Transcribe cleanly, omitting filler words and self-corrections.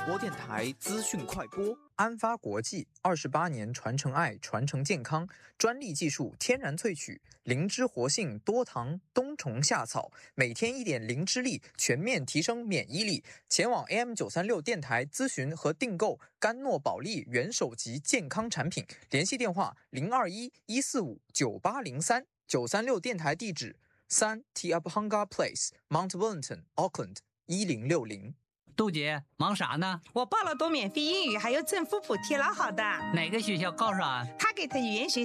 播电台资讯快播。 安发国际28年传承爱，传承健康，专利技术天然萃取，灵芝活性，多糖，冬虫夏草，每天1点灵芝力，全面提升免疫力。前往 AM936 电台咨询和订购甘诺宝利元首级健康产品，联系电话021-145-9803。936电台地址3 Te Apahanga Place, Mount Wellington, Auckland 1060。 杜姐，忙啥呢？ 我报了多免费英语，还有政府补贴，老好的。 哪个学校告诉俺？ 他给他语言学